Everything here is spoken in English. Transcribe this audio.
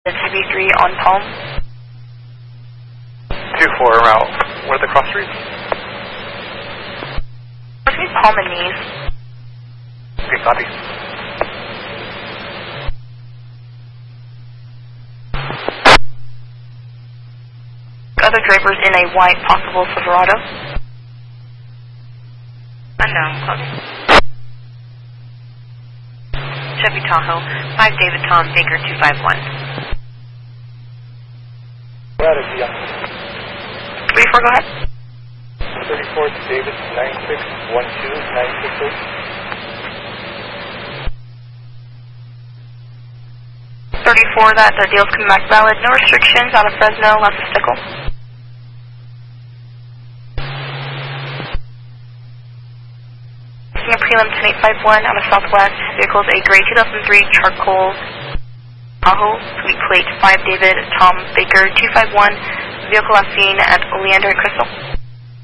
CB3 on Palm. 2-4 route. What are the cross streets? Between Palm and Knees. Okay, copy. Other drivers in a white possible Silverado. Unknown, close. Chevy Tahoe, 5 David Tom Baker 251. Strategy. 34, go ahead. 34 David 9612968. 34, that the deal's coming back valid. No restrictions out of Fresno, lots of stickle. Seeing a prelim 10851 out of Southwest. Vehicle is a gray 2003 charcoal Tahoe, sweet plate 5 David Tom Baker 251. Vehicle last seen at Oleander and Crystal.